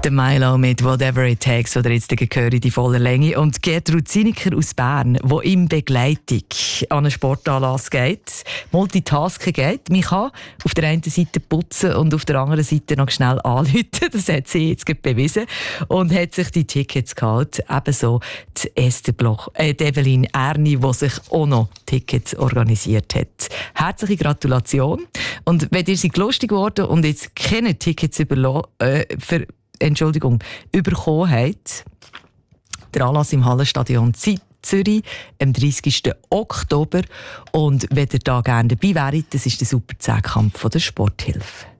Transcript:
Der Milo mit «Whatever it takes», oder jetzt höre ich die volle Länge. Und Gertrud Zinecker aus Bern, die in Begleitung an einen Sportanlass geht, Multitasking geht. Man kann auf der einen Seite putzen und auf der anderen Seite noch schnell anrufen. Das hat sie jetzt bewiesen. Und hat sich die Tickets geholt. Ebenso die Evelyn Erni, die sich auch noch Tickets organisiert hat. Herzliche Gratulation. Und wenn ihr seid lustig geworden und jetzt keine Tickets bekommen habt, der Anlass im Hallenstadion Zürich am 30. Oktober. Und wenn ihr da gerne dabei wäret, das ist der Super 10-Kampf der Sporthilfe.